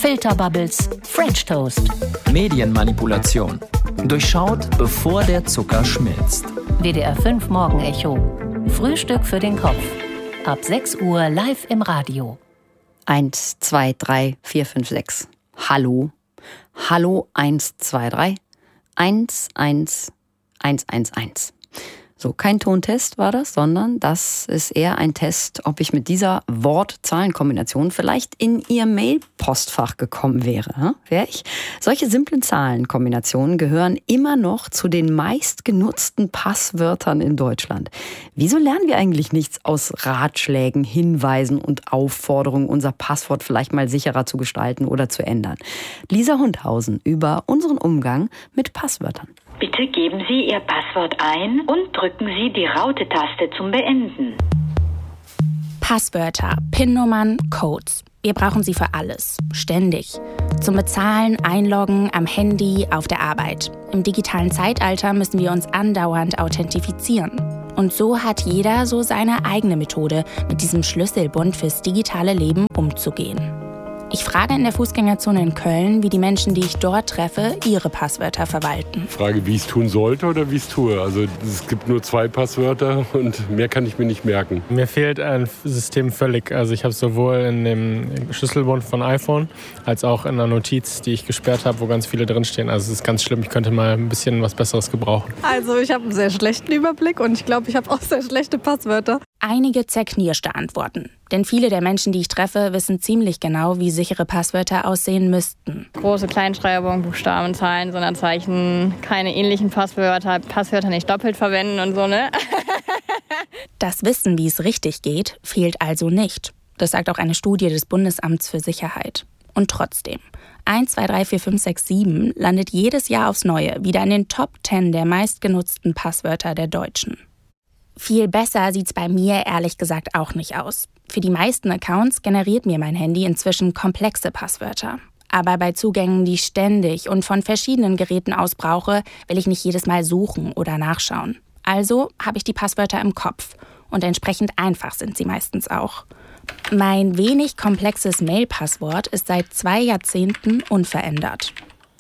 Filterbubbles, French Toast. Medienmanipulation. Durchschaut, bevor der Zucker schmilzt. WDR 5 Morgenecho. Frühstück für den Kopf. Ab 6 Uhr live im Radio. 1, 2, 3, 4, 5, 6. Hallo. Hallo 1, 2, 3. 1, 1, 1, 1, 1. So, kein Tontest war das, sondern das ist eher ein Test, ob ich mit dieser Wort-Zahlen-Kombination vielleicht in Ihr Mail-Postfach gekommen wäre. Wäre ich? Solche simplen Zahlenkombinationen gehören immer noch zu den meistgenutzten Passwörtern in Deutschland. Wieso lernen wir eigentlich nichts aus Ratschlägen, Hinweisen und Aufforderungen, unser Passwort vielleicht mal sicherer zu gestalten oder zu ändern? Lisa Hundhausen über unseren Umgang mit Passwörtern. Bitte geben Sie Ihr Passwort ein und drücken Sie die Raute-Taste zum Beenden. Passwörter, PIN-Nummern, Codes. Wir brauchen sie für alles, ständig. Zum Bezahlen, Einloggen, am Handy, auf der Arbeit. Im digitalen Zeitalter müssen wir uns andauernd authentifizieren. Und so hat jeder so seine eigene Methode, mit diesem Schlüsselbund fürs digitale Leben umzugehen. Ich frage in der Fußgängerzone in Köln, wie die Menschen, die ich dort treffe, ihre Passwörter verwalten. Ich frage, wie ich es tun sollte oder wie ich es tue. Also es gibt nur 2 Passwörter und mehr kann ich mir nicht merken. Mir fehlt ein System völlig. Also ich habe es sowohl in dem Schlüsselbund von iPhone als auch in einer Notiz, die ich gesperrt habe, wo ganz viele drinstehen. Also es ist ganz schlimm. Ich könnte mal ein bisschen was Besseres gebrauchen. Also ich habe einen sehr schlechten Überblick und ich glaube, ich habe auch sehr schlechte Passwörter. Einige zerknirschte Antworten. Denn viele der Menschen, die ich treffe, wissen ziemlich genau, wie sichere Passwörter aussehen müssten. Große Kleinschreibung, Buchstaben, Zahlen, Sonderzeichen, keine ähnlichen Passwörter nicht doppelt verwenden und so, ne? Das Wissen, wie es richtig geht, fehlt also nicht. Das sagt auch eine Studie des Bundesamts für Sicherheit. Und trotzdem, 1, 2, 3, 4, 5, 6, 7 landet jedes Jahr aufs Neue wieder in den Top 10 der meistgenutzten Passwörter der Deutschen. Viel besser sieht's bei mir ehrlich gesagt auch nicht aus. Für die meisten Accounts generiert mir mein Handy inzwischen komplexe Passwörter. Aber bei Zugängen, die ich ständig und von verschiedenen Geräten aus brauche, will ich nicht jedes Mal suchen oder nachschauen. Also habe ich die Passwörter im Kopf. Und entsprechend einfach sind sie meistens auch. Mein wenig komplexes Mail-Passwort ist seit 2 Jahrzehnten unverändert.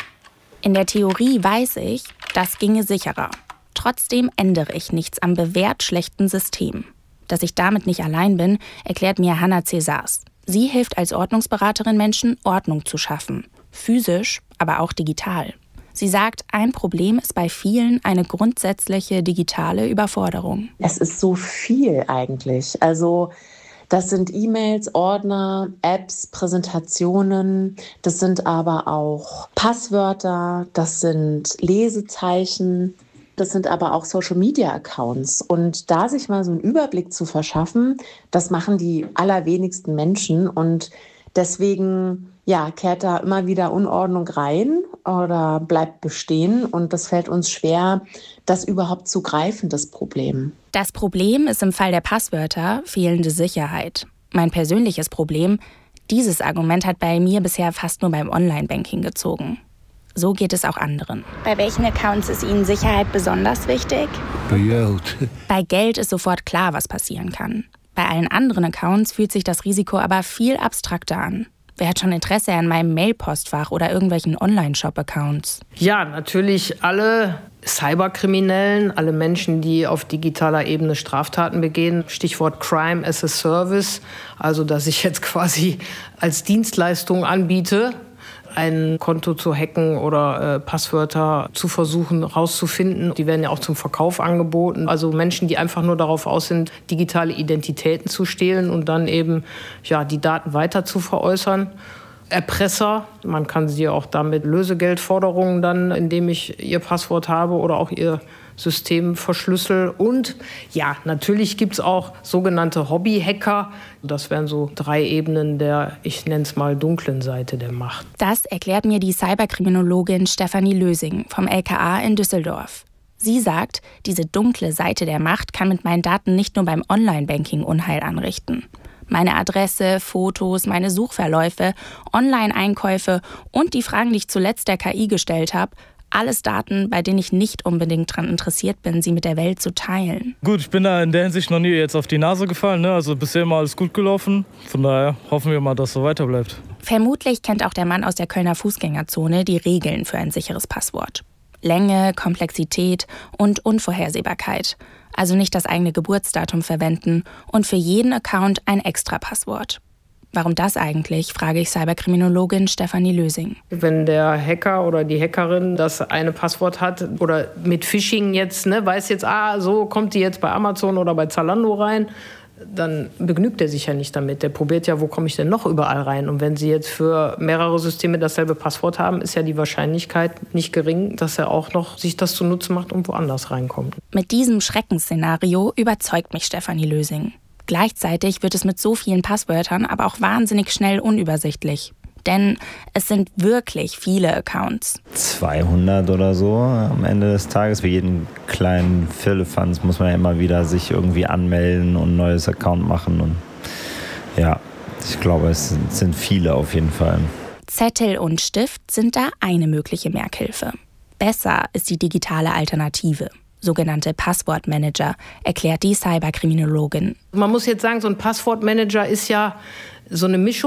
In der Theorie weiß ich, das ginge sicherer. Trotzdem ändere ich nichts am bewährt schlechten System. Dass ich damit nicht allein bin, erklärt mir Hannah Cäsars. Sie hilft als Ordnungsberaterin Menschen, Ordnung zu schaffen. Physisch, aber auch digital. Sie sagt, ein Problem ist bei vielen eine grundsätzliche digitale Überforderung. Es ist so viel eigentlich. Also das sind E-Mails, Ordner, Apps, Präsentationen. Das sind aber auch Passwörter, das sind Lesezeichen. Das sind aber auch Social-Media-Accounts. Und da sich mal so einen Überblick zu verschaffen, das machen die allerwenigsten Menschen. Und deswegen kehrt da immer wieder Unordnung rein oder bleibt bestehen. Und das fällt uns schwer, das überhaupt zu greifen, das Problem. Das Problem ist im Fall der Passwörter fehlende Sicherheit. Mein persönliches Problem, dieses Argument hat bei mir bisher fast nur beim Online-Banking gezogen. So geht es auch anderen. Bei welchen Accounts ist Ihnen Sicherheit besonders wichtig? Bei Geld. Bei Geld ist sofort klar, was passieren kann. Bei allen anderen Accounts fühlt sich das Risiko aber viel abstrakter an. Wer hat schon Interesse an meinem Mail-Postfach oder irgendwelchen Online-Shop-Accounts? Ja, natürlich alle Cyberkriminellen, alle Menschen, die auf digitaler Ebene Straftaten begehen. Stichwort Crime as a Service, also dass ich jetzt quasi als Dienstleistung anbiete, ein Konto zu hacken oder Passwörter zu versuchen rauszufinden. Die werden ja auch zum Verkauf angeboten. Also Menschen, die einfach nur darauf aus sind, digitale Identitäten zu stehlen und dann eben die Daten weiter zu veräußern. Erpresser, man kann sie auch damit Lösegeldforderungen dann, indem ich ihr Passwort habe oder auch ihr System verschlüssel. Und natürlich gibt es auch sogenannte Hobby-Hacker. Das wären so 3 Ebenen der, ich nenne es mal, dunklen Seite der Macht. Das erklärt mir die Cyberkriminologin Stefanie Lösing vom LKA in Düsseldorf. Sie sagt, diese dunkle Seite der Macht kann mit meinen Daten nicht nur beim Online-Banking Unheil anrichten. Meine Adresse, Fotos, meine Suchverläufe, Online-Einkäufe und die Fragen, die ich zuletzt der KI gestellt habe, Alles Daten, bei denen ich nicht unbedingt daran interessiert bin, sie mit der Welt zu teilen. Gut, ich bin da in der Hinsicht noch nie jetzt auf die Nase gefallen, ne? Also bisher immer alles gut gelaufen. Von daher hoffen wir mal, dass es so weiter bleibt. Vermutlich kennt auch der Mann aus der Kölner Fußgängerzone die Regeln für ein sicheres Passwort. Länge, Komplexität und Unvorhersehbarkeit. Also nicht das eigene Geburtsdatum verwenden und für jeden Account ein extra Passwort. Warum das eigentlich, frage ich Cyberkriminologin Stefanie Lösing. Wenn der Hacker oder die Hackerin das eine Passwort hat oder mit Phishing jetzt, weiß jetzt, so kommt die jetzt bei Amazon oder bei Zalando rein, dann begnügt er sich ja nicht damit. Der probiert ja, wo komme ich denn noch überall rein? Und wenn Sie jetzt für mehrere Systeme dasselbe Passwort haben, ist ja die Wahrscheinlichkeit nicht gering, dass er auch noch sich das zunutze macht und woanders reinkommt. Mit diesem Schreckensszenario überzeugt mich Stefanie Lösing. Gleichzeitig wird es mit so vielen Passwörtern aber auch wahnsinnig schnell unübersichtlich. Denn es sind wirklich viele Accounts. 200 oder so am Ende des Tages. Für jeden kleinen Firlefanz muss man ja immer wieder sich irgendwie anmelden und ein neues Account machen. Und ja, ich glaube, es sind viele auf jeden Fall. Zettel und Stift sind da eine mögliche Merkhilfe. Besser ist die digitale Alternative. Sogenannte Passwortmanager, erklärt die Cyberkriminologin. Man muss jetzt sagen, so ein Passwortmanager ist ja so eine Mischung